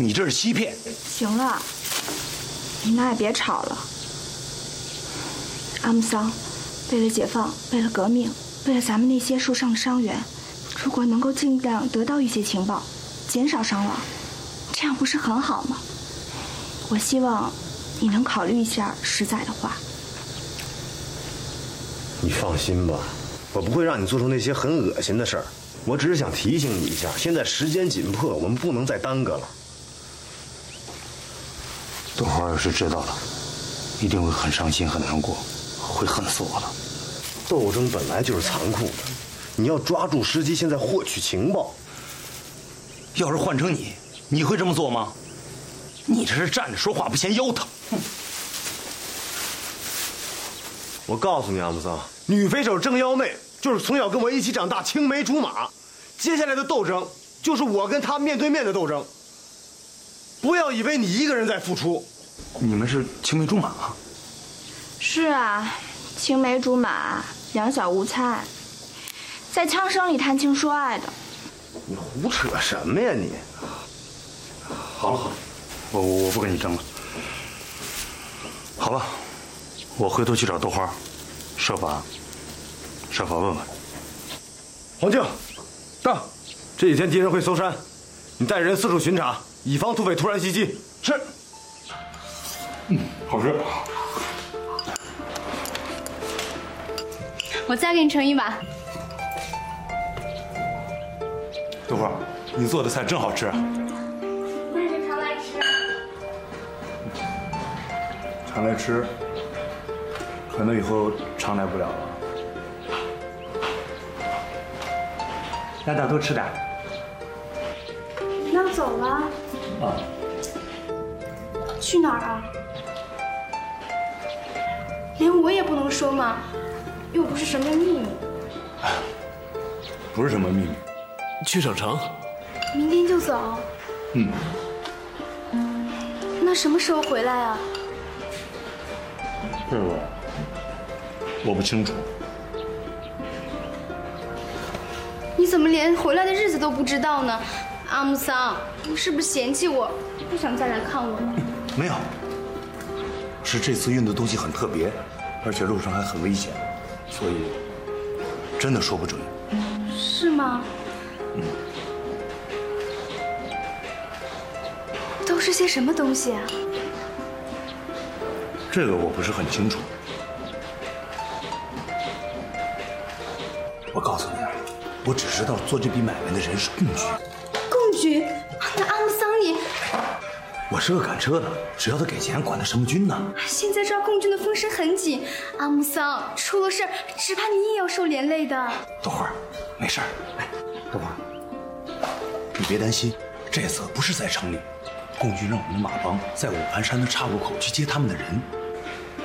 你这是欺骗。 行了，你们俩也别吵了。阿姆桑，为了解放，为了革命，为了咱们那些受伤的伤员，如果能够尽量得到一些情报，减少伤亡，这样不是很好吗？我希望你能考虑一下实在的话。 你放心吧，我不会让你做出那些很恶心的事儿。我只是想提醒你一下，现在时间紧迫，我们不能再耽搁了。 豆花要是知道了，一定会很伤心、很难过，会恨死我了。 斗争本来就是残酷的，你要抓住时机，现在获取情报。 要是换成你，你会这么做吗？你这是站着说话不嫌腰疼。 我告诉你，阿姆桑，女匪首正幺妹就是从小跟我一起长大，青梅竹马。接下来的斗争就是我跟她面对面的斗争。不要以为你一个人在付出。 你们是青梅竹马吗？ 是啊，青梅竹马，两小无猜，在枪声里谈情说爱的。 你胡扯什么呀你？ 好了好了，我不跟你争了。好了，我回头去找豆花，设法问问。 黄静，到，这几天敌人会搜山，你带人四处巡查，以防土匪突然袭击。是。 好吃。 我再给你盛一碗。 豆花，你做的菜真好吃。 不是就常来吃？ 常来吃，可能以后常来不了了。大家多吃点。 你要走了？ 啊。 去哪儿啊？连我也不能说吗？又不是什么秘密。 不是什么秘密。 去省城。 明天就走？那什么时候回来啊？ 这个我不清楚。 你怎么连回来的日子都不知道呢？阿姆桑，你是不是嫌弃我，不想再来看我了？ 没有，是这次运的东西很特别，而且路上还很危险，所以真的说不准。 是吗？ 都是些什么东西啊？ 这个我不是很清楚。我告诉你，我只知道做这笔买卖的人是共军。 共军？那阿姆桑你…… 我是个赶车的，只要他给钱，管他什么军呢？ 现在抓共军的风声很紧，阿姆桑出了事儿，只怕你也要受连累的。 豆花，没事儿。哎，豆花，你别担心，这次不是在城里，共军让我们马帮在五盘山的岔路口去接他们的人。